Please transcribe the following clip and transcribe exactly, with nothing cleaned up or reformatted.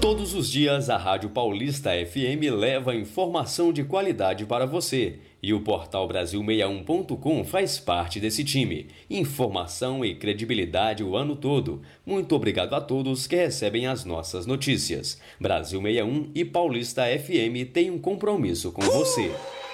Todos os dias, a Rádio Paulista F M leva informação de qualidade para você. E o portal Brasil sessenta e um ponto com faz parte desse time. Informação e credibilidade o ano todo. Muito obrigado a todos que recebem as nossas notícias. Brasil sessenta e um e Paulista F M têm um compromisso com você.